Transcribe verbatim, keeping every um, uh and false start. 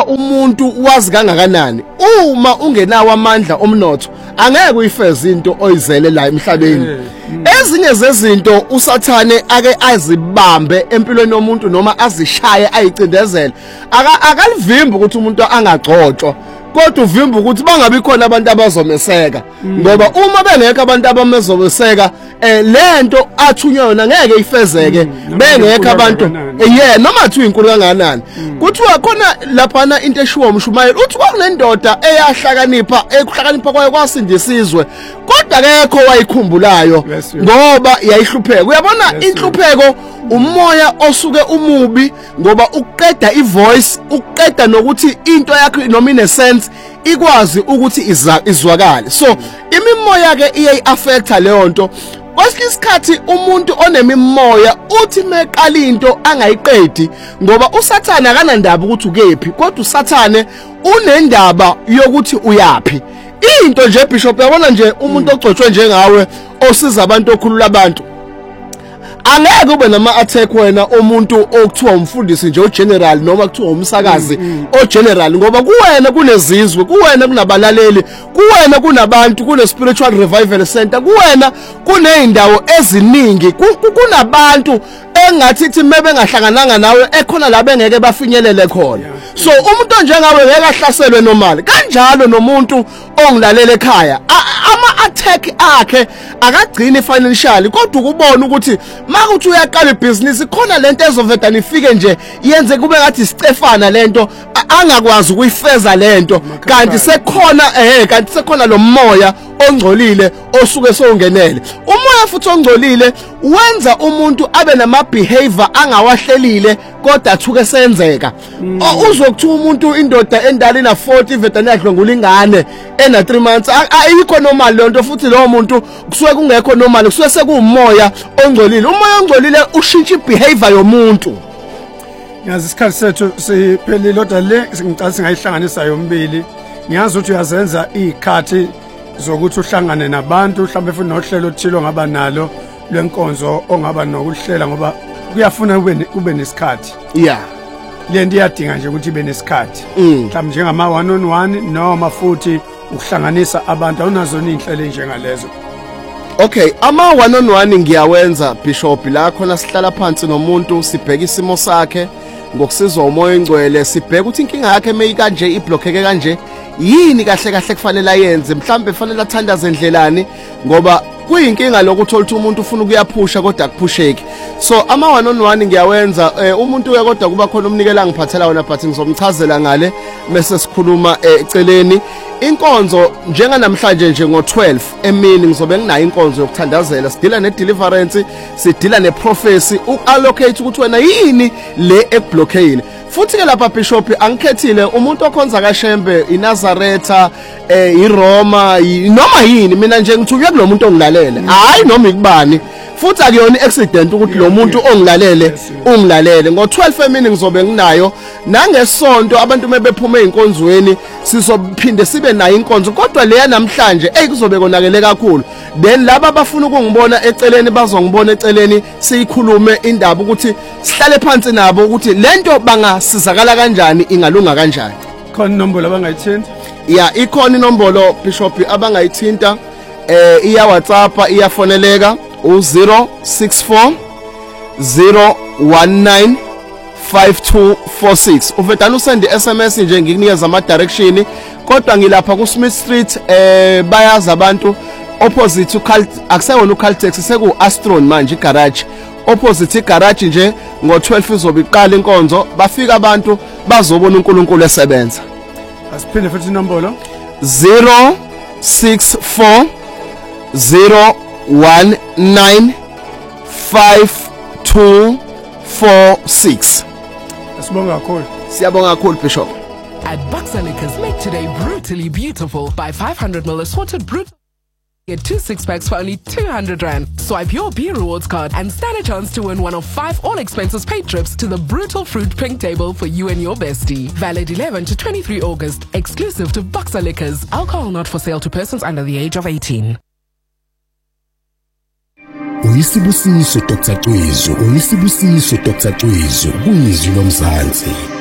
noma umuntu wazi kangakanani uma ungenawo amandla omnotho angeke uyifeze into oyizele la emhlabeni. Ezinye zezinto usathane ake azibambe empilweni yomuntu noma azishaye ayicindezele akalivimba ukuthi umuntu angagcotshwa, kodwa uvimba ukuthi bangabi khona abantu abazomeseka ngoba uma bengekho abantu abamezomeseka eh lento athunywa yona ngeke ifezeke bengekho abantu yeah noma athi inkulu kanganani. Kuthiwa khona laphana into eshiwo umshumayeli uthi kwakunendoda eyahlakanipha ekuhlakanipha kwayo kwasindisizwe kodwa akekho wayikhumbulayo ngoba yayihlupheka. Uyabona inhlupheko umoya osuke umubi ngoba uqeda ivoice, uqeda nokuthi into yakho noma ine sense ikwazi ukuthi izwakale. So imimoya ke iye affecta leyo nto. Kwesinye isikhathi umuntu onemimoya uthi meqala into angayiqedi ngoba usathane akanandaba ukuthi ukephi, kodwa usathane unendaba yokuthi uyapi. Into nje Bishop yabona nje umuntu ogcotshwe njengawe osiza abantu okhulula abantu angeke ube nama attack wena umuntu okuthiwa umfundisi nje ogeneral noma kuthiwa umsakazi ogeneral ngoba kuwena kunezizwe, kuwena kunabalaleli, kuwena kunabantu, kune spiritual revival center, kuwena kuneyindawo eziningi, kunabantu engathi ithi mebe ngahlangananga nawe ekhona la bengeke bafinyelele khona. So umuntu njengawe ngeke ahlaselwe normally kanjalo nomuntu ongilalela ekhaya ama attack akhe akagcini financially kodwa ukubona ukuthi makuthi uyaqala ibusiness khona lento ezoveda nifike nje yenze kube ngathi Stefana lento angakwazi ukuyifeza lento kanti sekhona eh kanti sekhona lo moya ongcolile osuke songenele. Umoya futhi ongcolile wenza umuntu abe nama behavior angawahlelile kodwa athuke senzeka. Uzokuthiwa umuntu indoda endala ina forty vedane yadlongula ingane ena three months ayikho normal lento futhi lo muntu kusuke kungekho normal kusuke sekuumoya ongcolile. Umoya ongcolile ushintsha behavior yomuntu. Ngiyazi isikhathi sethu siphelile kodwa le ngicela singayihlanganisa yombili. Ngiyazi ukuthi uyazenza ikhathi zokuthi uhlangane nabantu mhlawumbe futhi nohlelo othilo ngaba nalo lwenkonzo ongaba nokuhlela ngoba kuyafuna ube ube nesikhathi. Yeah. Le nto iyadinga nje ukuthi ibe nesikhathi. Mhlawumbe njengama one on one noma futhi ukuhlanganisa abantu awunazo inhlelo njengalezo. Okay, ama one on one ngiyawenza Bishop la khona sihlala phansi nomuntu sibheka isimo sakhe ngokusizwa umoya engcwele, sibheka ukuthi inkinga yakhe meyika nje iblockeke kanje yini kahle kahle kufanele ayenze, mhlambe kufanele athandaze endlelani ngoba kuyinkinga lokuthi ukuthi umuntu ufuna ukuyaphusha kodwa akuphusheki. So ama one on one ngiyawenza eh, umuntu uya kodwa kuba khona umnikela ngiphathela wona but ngizomchazela ngale bese sikhuluma eceleni. Inkonzo njenga namhlanje nje ngo twelve emini ngizobe nginayo inkonzo yokuthandazela, sidila ne deliverance, sidila ne prophecy, uallocate ukuthi wena yini le ekublockeyini. Futhi ke lapha Bishop angikhethile umuntu okhonza kaShembe, iNazaretha, eh iRoma, noma yini mina nje ngithuke kulo muntu ongilalele. Hayi noma ikubani. Futhi akuyona accident ukuthi lo muntu ongilalele ungilalele. Ngo twelve emini ngizobe nginayo nangesonto abantu mebephume einkonzweni sizophinde sibe nayo inkonzo kodwa leya namhlanje ekuzobe konakele kakhulu. Then laba abafuna ukungibona eceleni bazongibona eceleni siyikhulume indaba ukuthi sihlale phansi nabo ukuthi lento bangasizakala kanjani ingalunga kanjani. Khona inombolo abangayithinta? Yeah, ikhona inombolo Bishop abangayithinta eh iya WhatsApp iyafoneleka u zero six four zero one nine five two four six. Uvedana usende S M S nje ngikunikeza ama direction kodwa ngilapha ku Smith Street eh bayaza abantu opposite uCalt akusewona uCaltex seku Astron manje igarage opposite igarage nje ngo twelve izobe iqala inkonzo bafika abantu bazobona uNkulunkulu esebenza. Asiphinde futhi inombolo zero six four zero one nine five two four six. Asibonga kakhulu. Siyabonga kakhulu Bishop. At Buxa Liquors, make today brutally beautiful. Buy five hundred milliliters assorted brut. Get two six packs for only two hundred rand. Swipe your B Rewards card and stand a chance to win one of five all expenses paid trips to the Brutal Fruit Pink Table for you and your bestie. Valid eleven to twenty-three August. Exclusive to Buxa Liquors. Alcohol not for sale to persons under the age of eighteen. Uyisibusiso Doctor Cwizu, uyisibusiso Doctor Cwizu, kuyizwi lomzansi.